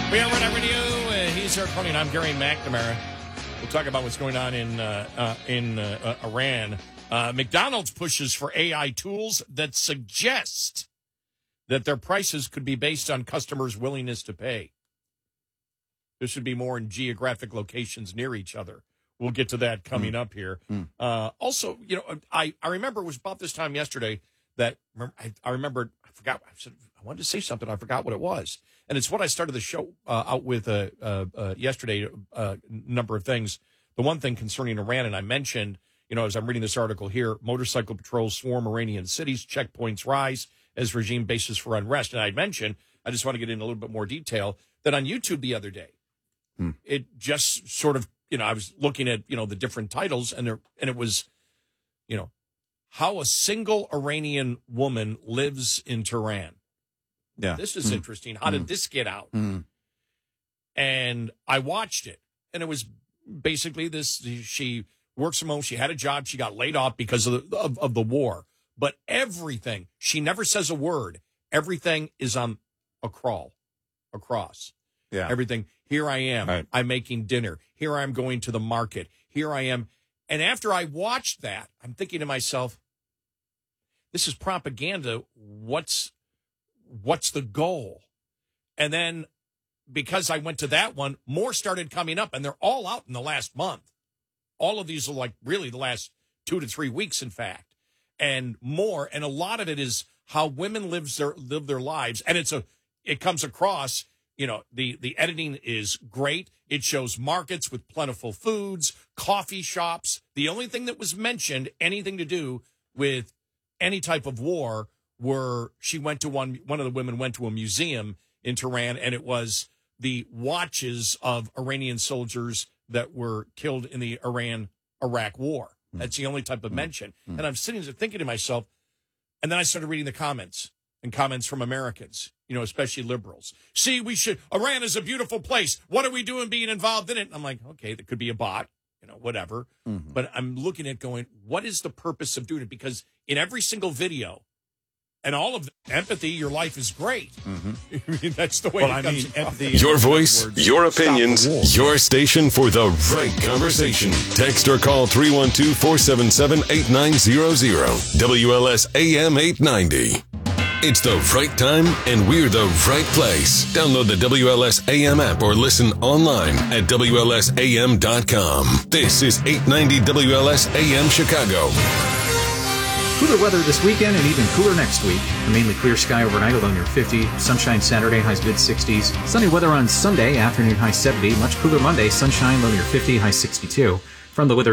We are Red Radio. He's Eric Coney, and I'm Gary McNamara. We'll talk about what's going on in Iran. McDonald's pushes for AI tools that suggest that their prices could be based on customers' willingness to pay. This should be more in geographic locations near each other. We'll get to that coming up here. Also, I remember it was about this time yesterday that I remembered, I forgot, I wanted to say something, I forgot what it was. And it's what I started the show out with yesterday, a number of things. The one thing concerning Iran, and I mentioned, as I'm reading this article here, motorcycle patrols swarm Iranian cities, checkpoints rise as regime bases for unrest. And I mentioned, I just want to get into a little bit more detail, that on YouTube the other day, it just sort of, I was looking at, the different titles, and it was, how a single Iranian woman lives in Tehran. Yeah. This is interesting. How did this get out? And I watched it, and it was basically this. She works from home. She had a job. She got laid off because of the war. But everything, she never says a word. Everything is on a crawl, across. Yeah. Everything. Here I am. Right. I'm making dinner. Here I am going to the market. Here I am. And after I watched that, I'm thinking to myself, this is propaganda. What's the goal? And then because I went to that one, more started coming up, and they're all out in the last month. All of these are like really the last 2 to 3 weeks, in fact, and more. And a lot of it is how women live their lives. And it comes across, the editing is great. It shows markets with plentiful foods, coffee shops. The only thing that was mentioned, anything to do with any type of war, where she went to one of the women went to a museum in Tehran, and it was the watches of Iranian soldiers that were killed in the Iran-Iraq war. That's the only type of mention. And I'm sitting there thinking to myself, and then I started reading the comments from Americans, especially liberals. See, Iran is a beautiful place. What are we doing being involved in it? And I'm like, okay, that could be a bot, whatever. But I'm looking at going, what is the purpose of doing it? Because in every single video, and all of the empathy, your life is great. That's the way it comes across. Empathy. Your voice, your opinions, your station for the right conversation. Text or call 312-477-8900. WLS AM 890. It's the right time, and we're the right place. Download the WLS AM app or listen online at WLSAM.com. This is 890 WLS AM Chicago. Cooler weather this weekend and even cooler next week. A mainly clear sky overnight, low near 50. Sunshine Saturday, highs mid-60s. Sunny weather on Sunday, afternoon high 70. Much cooler Monday, sunshine, low near 50, high 62. From the weather